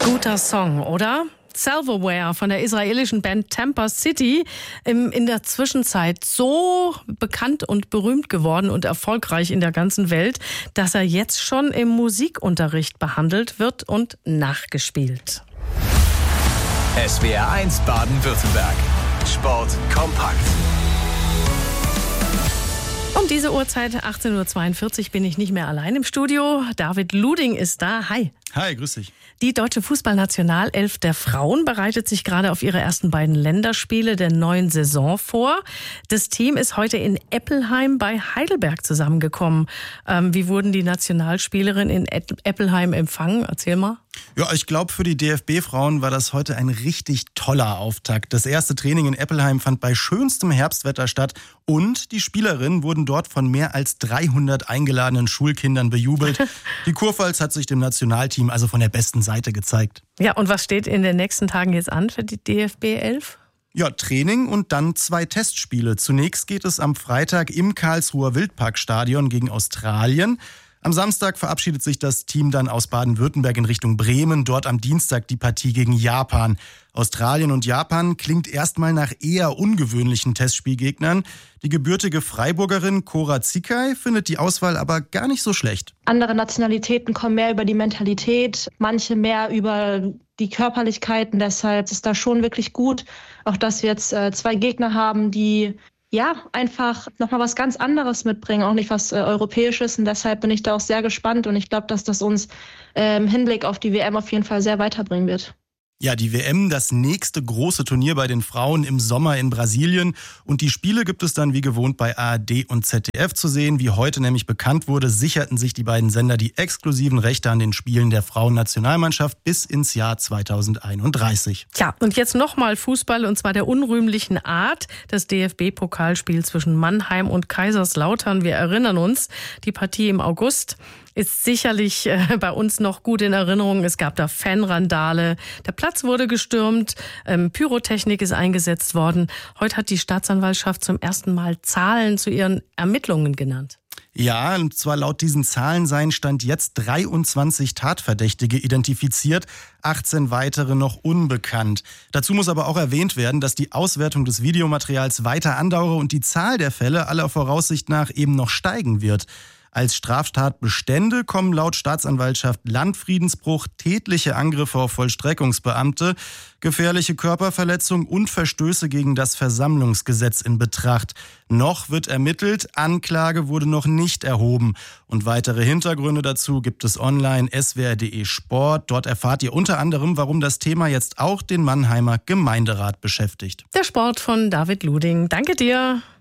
Guter Song, oder? Silverware von der israelischen Band Tampa City, in der Zwischenzeit so bekannt und berühmt geworden und erfolgreich in der ganzen Welt, dass er jetzt schon im Musikunterricht behandelt wird und nachgespielt. SWR 1 Baden-Württemberg. Sport kompakt. Um diese Uhrzeit, 18.42 Uhr, bin ich nicht mehr allein im Studio. David Luding ist da. Hi. Hi, grüß dich. Die deutsche Fußballnationalelf der Frauen bereitet sich gerade auf ihre ersten beiden Länderspiele der neuen Saison vor. Das Team ist heute in Eppelheim bei Heidelberg zusammengekommen. Wie wurden die Nationalspielerinnen in Eppelheim empfangen? Erzähl mal. Ja, ich glaube, für die DFB-Frauen war das heute ein richtig toller Auftakt. Das erste Training in Eppelheim fand bei schönstem Herbstwetter statt und die Spielerinnen wurden dort von mehr als 300 eingeladenen Schulkindern bejubelt. Die Kurpfalz hat sich dem Nationalteam also von der besten Seite gezeigt. Ja, und was steht in den nächsten Tagen jetzt an für die DFB-11? Ja, Training und dann 2 Testspiele. Zunächst geht es am Freitag im Karlsruher Wildparkstadion gegen Australien. Am Samstag verabschiedet sich das Team dann aus Baden-Württemberg in Richtung Bremen. Dort am Dienstag die Partie gegen Japan. Australien und Japan klingt erstmal nach eher ungewöhnlichen Testspielgegnern. Die gebürtige Freiburgerin Cora Zickay findet die Auswahl aber gar nicht so schlecht. Andere Nationalitäten kommen mehr über die Mentalität, manche mehr über die Körperlichkeiten. Deshalb ist das schon wirklich gut, auch dass wir jetzt 2 Gegner haben, die einfach nochmal was ganz anderes mitbringen, auch nicht was Europäisches. Und deshalb bin ich da auch sehr gespannt und ich glaube, dass das uns im Hinblick auf die WM auf jeden Fall sehr weiterbringen wird. Ja, die WM, das nächste große Turnier bei den Frauen im Sommer in Brasilien. Und die Spiele gibt es dann wie gewohnt bei ARD und ZDF zu sehen. Wie heute nämlich bekannt wurde, sicherten sich die beiden Sender die exklusiven Rechte an den Spielen der Frauennationalmannschaft bis ins Jahr 2031. Tja, und jetzt nochmal Fußball, und zwar der unrühmlichen Art. Das DFB-Pokalspiel zwischen Mannheim und Kaiserslautern. Wir erinnern uns, die Partie im August ist sicherlich bei uns noch gut in Erinnerung. Es gab da Fanrandale, der Platz wurde gestürmt, Pyrotechnik ist eingesetzt worden. Heute hat die Staatsanwaltschaft zum ersten Mal Zahlen zu ihren Ermittlungen genannt. Ja, und zwar laut diesen Zahlen seien Stand jetzt 23 Tatverdächtige identifiziert, 18 weitere noch unbekannt. Dazu muss aber auch erwähnt werden, dass die Auswertung des Videomaterials weiter andauere und die Zahl der Fälle aller Voraussicht nach eben noch steigen wird. Als Straftatbestände kommen laut Staatsanwaltschaft Landfriedensbruch, tätliche Angriffe auf Vollstreckungsbeamte, gefährliche Körperverletzung und Verstöße gegen das Versammlungsgesetz in Betracht. Noch wird ermittelt, Anklage wurde noch nicht erhoben. Und weitere Hintergründe dazu gibt es online swr.de Sport. Dort erfahrt ihr unter anderem, warum das Thema jetzt auch den Mannheimer Gemeinderat beschäftigt. Der Sport von David Luding. Danke dir.